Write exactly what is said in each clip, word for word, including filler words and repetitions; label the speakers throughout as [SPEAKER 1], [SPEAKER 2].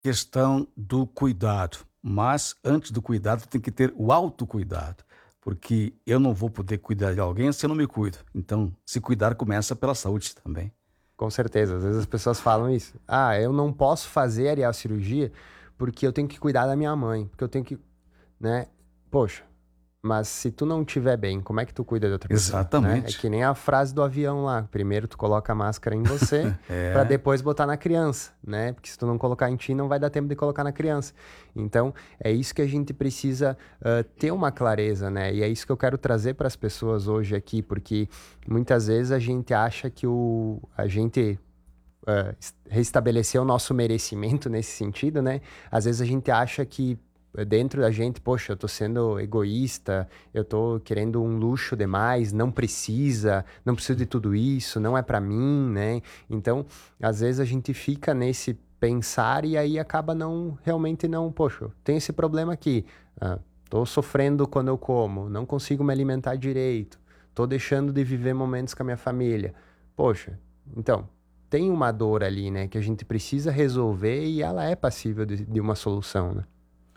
[SPEAKER 1] questão do cuidado, mas antes do cuidado tem que ter o autocuidado, porque eu não vou poder cuidar de alguém se eu não me cuido. Então, se cuidar começa pela saúde também.
[SPEAKER 2] Com certeza, às vezes as pessoas falam isso. Ah, eu não posso fazer a cirurgia porque eu tenho que cuidar da minha mãe, porque eu tenho que, né? Poxa, mas se tu não estiver bem, como é que tu cuida de outra pessoa? Né?
[SPEAKER 1] Exatamente.
[SPEAKER 2] É que nem a frase do avião lá. Primeiro tu coloca a máscara em você
[SPEAKER 1] É.
[SPEAKER 2] para depois botar na criança, né? Porque se tu não colocar em ti, não vai dar tempo de colocar na criança. Então, é isso que a gente precisa uh, ter uma clareza, né? E é isso que eu quero trazer para as pessoas hoje aqui, porque muitas vezes a gente acha que o, a gente uh, restabelecer o nosso merecimento nesse sentido, né? Às vezes a gente acha que dentro da gente, poxa, eu tô sendo egoísta, eu tô querendo um luxo demais, não precisa, não preciso de tudo isso, não é pra mim, né? Então, às vezes a gente fica nesse pensar e aí acaba não, realmente não, poxa, tem esse problema aqui, ah, tô sofrendo quando eu como, não consigo me alimentar direito, tô deixando de viver momentos com a minha família. Poxa, então, tem uma dor ali, né, que a gente precisa resolver e ela é passível de, de uma solução, né?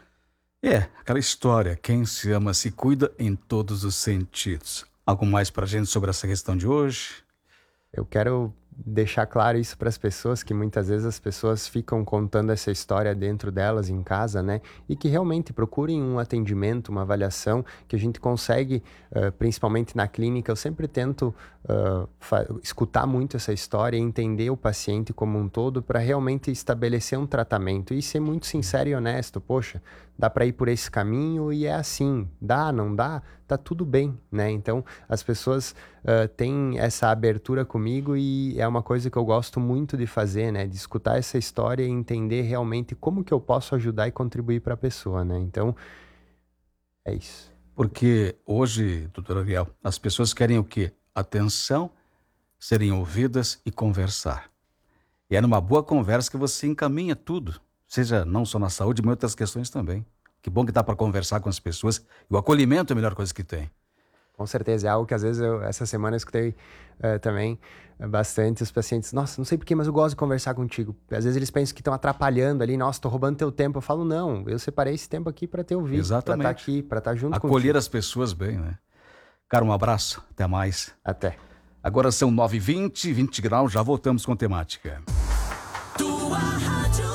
[SPEAKER 1] É, aquela história, quem se ama se cuida em todos os sentidos. Algo mais pra gente sobre essa questão de hoje?
[SPEAKER 2] Eu quero deixar claro isso para as pessoas, que muitas vezes as pessoas ficam contando essa história dentro delas em casa, né? E que realmente procurem um atendimento, uma avaliação, que a gente consegue, uh, principalmente na clínica, eu sempre tento uh, escutar muito essa história e entender o paciente como um todo para realmente estabelecer um tratamento e ser muito sincero e honesto. Poxa, dá para ir por esse caminho e é assim. Dá, não dá? Tá tudo bem, né? Então, as pessoas uh, têm essa abertura comigo e é uma coisa que eu gosto muito de fazer, né? De escutar essa história e entender realmente como que eu posso ajudar e contribuir para a pessoa, né? Então, é isso.
[SPEAKER 1] Porque hoje, doutor Ariel, as pessoas querem o quê? Atenção, serem ouvidas e conversar. E é numa boa conversa que você encaminha tudo, seja não só na saúde, mas em outras questões também. Que bom que dá para conversar com as pessoas. E o acolhimento é a melhor coisa que tem.
[SPEAKER 2] Com certeza, é algo que às vezes eu, essa semana eu escutei uh, também uh, bastante os pacientes. Nossa, não sei porquê, mas eu gosto de conversar contigo. Às vezes eles pensam que estão atrapalhando ali. Nossa, tô roubando teu tempo. Eu falo, não, eu separei esse tempo aqui para te ouvir.
[SPEAKER 1] Exatamente.
[SPEAKER 2] Para estar aqui, para estar junto contigo.
[SPEAKER 1] Acolher as pessoas bem, né? Cara, um abraço. Até mais.
[SPEAKER 2] Até.
[SPEAKER 1] Agora são nove e vinte, vinte graus. Já voltamos com temática.
[SPEAKER 3] Tua rádio.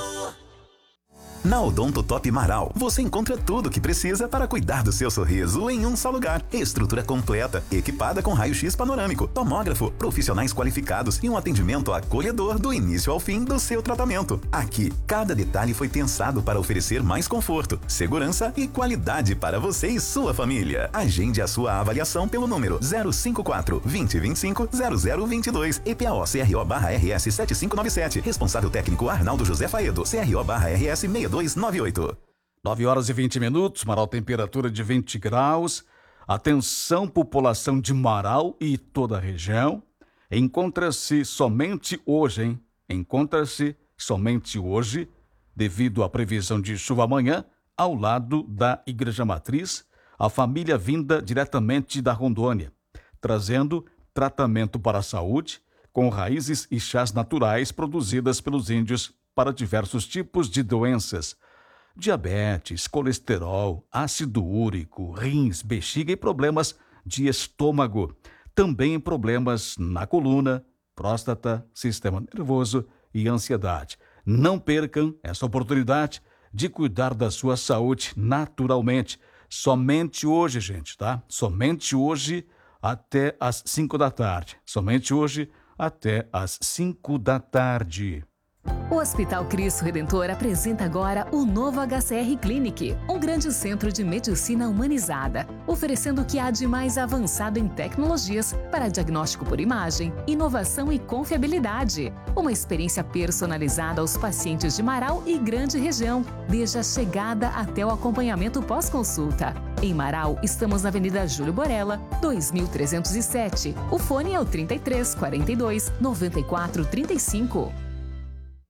[SPEAKER 4] Na Odonto Top Marau, você encontra tudo o que precisa para cuidar do seu sorriso em um só lugar. Estrutura completa, equipada com raio-x panorâmico, tomógrafo, profissionais qualificados e um atendimento acolhedor do início ao fim do seu tratamento. Aqui, cada detalhe foi pensado para oferecer mais conforto, segurança e qualidade para você e sua família. Agende a sua avaliação pelo número zero cinco quatro, vinte, vinte e cinco, zero zero vinte e dois, E P A O C R O barra R S sete cinco nove sete. Responsável técnico Arnaldo José Faedo, C R O barra R S seis dois nove oito.
[SPEAKER 1] nove horas e vinte minutos, Marau, temperatura de vinte graus. Atenção, população de Marau e toda a região. Encontra-se somente hoje, hein? Encontra-se somente hoje, devido à previsão de chuva amanhã, ao lado da Igreja Matriz, a família vinda diretamente da Rondônia, trazendo tratamento para a saúde, com raízes e chás naturais produzidas pelos índios para diversos tipos de doenças. Diabetes, colesterol, ácido úrico, rins, bexiga e problemas de estômago. Também problemas na coluna, próstata, sistema nervoso e ansiedade. Não percam essa oportunidade de cuidar da sua saúde naturalmente. Somente hoje, gente, tá? Somente hoje até às cinco da tarde. Somente hoje até às cinco da tarde.
[SPEAKER 5] O Hospital Cristo Redentor apresenta agora o novo H C R Clinic, um grande centro de medicina humanizada, oferecendo o que há de mais avançado em tecnologias para diagnóstico por imagem, inovação e confiabilidade. Uma experiência personalizada aos pacientes de Marau e grande região, desde a chegada até o acompanhamento pós-consulta. Em Marau, estamos na Avenida Júlio Borella, dois mil trezentos e sete. O fone é o trinta e três, quarenta e dois, noventa e quatro, trinta e cinco.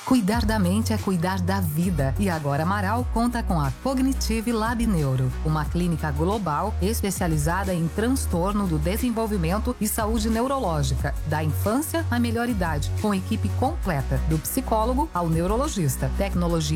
[SPEAKER 6] Cuidar da mente é cuidar da vida. E agora Amaral conta com a Cognitive Lab Neuro, uma clínica global especializada em transtorno do desenvolvimento e saúde neurológica, da infância à melhor idade, com equipe completa, do psicólogo ao neurologista, tecnologia